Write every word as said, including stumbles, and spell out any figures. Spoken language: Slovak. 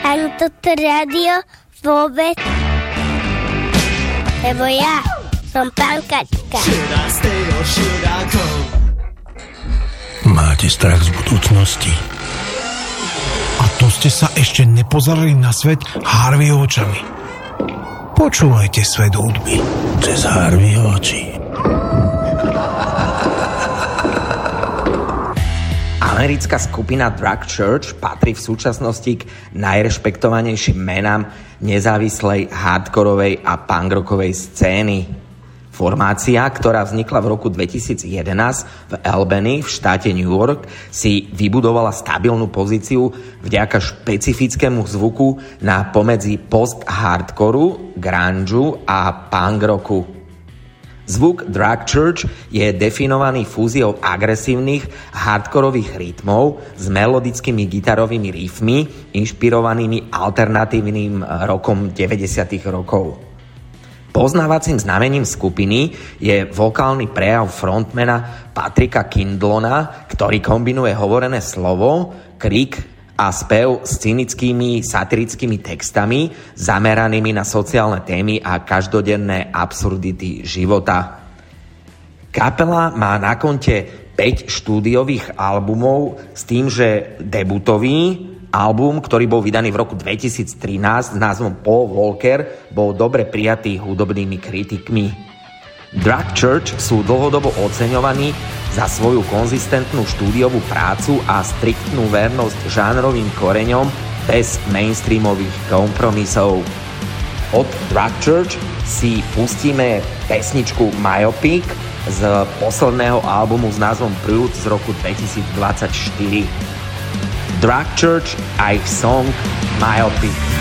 Ani toto rádio vôbec. Lebo ja som pankačka. Máte strach z budúcnosti? A to ste sa ešte nepozerali na svet Harveyho očami. Počúvajte svet hudby cez Harveyho oči. Americká skupina Drag Church patrí v súčasnosti k najrešpektovanejším menám nezávislej hardkorovej a punkrockovej scény. Formácia, ktorá vznikla v roku dvetisíc jedenásť v Albany v štáte New York, si vybudovala stabilnú pozíciu vďaka špecifickému zvuku na pomedzi post-hardcoru, grungeu a punk rocku. Zvuk Drag Church je definovaný fúziou agresívnych hardkorových rytmov s melodickými gitarovými riffmi inšpirovanými alternatívnym rokom deväťdesiatych rokov. Poznávacím znamením skupiny je vokálny prejav frontmana Patricka Kindlona, ktorý kombinuje hovorené slovo, krik a spev s cynickými satirickými textami zameranými na sociálne témy a každodenné absurdity života. Kapela má na konte päť štúdiových albumov s tým, že debutový album, ktorý bol vydaný v roku dvetisíctrinásť s názvom Paul Walker, bol dobre prijatý hudobnými kritikmi. Drag Church sú dlhodobo oceňovaní za svoju konzistentnú štúdiovú prácu a striktnú vernosť žánrovým koreňom bez mainstreamových kompromisov. Od Drag Church si pustíme pesničku Myopic z posledného albumu s názvom Prude z roku dvetisícdvadsaťštyri. Drag Church a ich song Myopic.